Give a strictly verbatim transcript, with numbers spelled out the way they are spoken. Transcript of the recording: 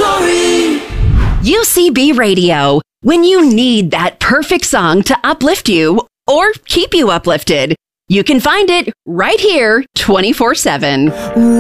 story. U C B Radio. When you need that perfect song to uplift you or keep you uplifted, you can find it right here twenty-four seven.